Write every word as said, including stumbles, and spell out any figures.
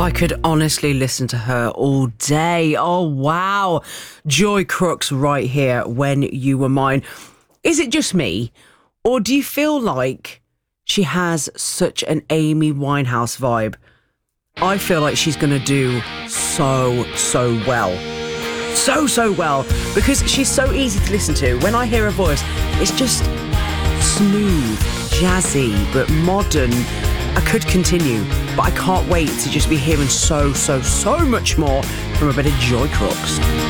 I could honestly listen to her all day. Oh, wow. Joy Crooks right here, When You Were Mine. Is it just me? Or do you feel like she has such an Amy Winehouse vibe? I feel like she's going to do so, so well. So, so well. Because she's so easy to listen to. When I hear her voice, it's just smooth, jazzy, but modern. I could continue, but I can't wait to just be hearing so, so, so much more from a bit of Joy Crooks.